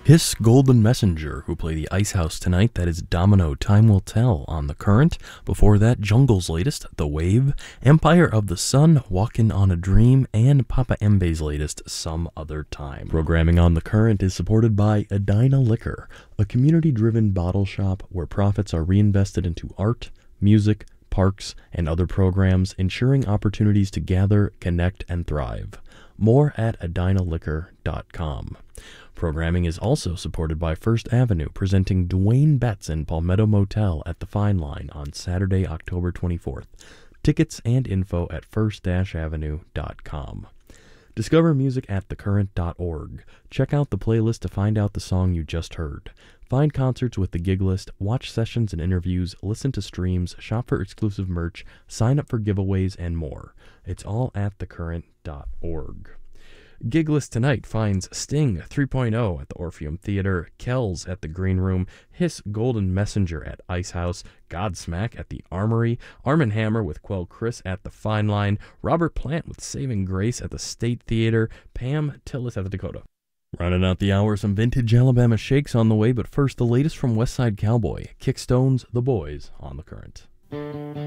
Hiss Golden Messenger, who play the Ice House tonight. That is Domino, Time Will Tell on The Current. Before that, Jungle's latest, The Wave, Empire of the Sun, Walkin' on a Dream, and Papa Mbe's latest, Some Other Time. Programming on The Current is supported by Edina Liquor, a community-driven bottle shop where profits are reinvested into art, music, parks, and other programs, ensuring opportunities to gather, connect, and thrive. More at edinaliquor.com. Programming is also supported by First Avenue, presenting Dwayne Betts in Palmetto Motel at the Fine Line on Saturday, October 24th. Tickets and info at first-avenue.com. Discover music at thecurrent.org. Check out the playlist to find out the song you just heard. Find concerts with the gig list, watch sessions and interviews, listen to streams, shop for exclusive merch, sign up for giveaways, and more. It's all at thecurrent.org. Gig list tonight finds Sting 3.0 at the Orpheum Theater, Kells at the Green Room, Hiss Golden Messenger at Ice House, Godsmack at the Armory, Arm & Hammer with Quell Chris at the Fine Line, Robert Plant with Saving Grace at the State Theater, Pam Tillis at the Dakota. Rounding out the hour, some vintage Alabama shakes on the way, but first the latest from Westside Cowboy, Kickstones, The Boys on The Current.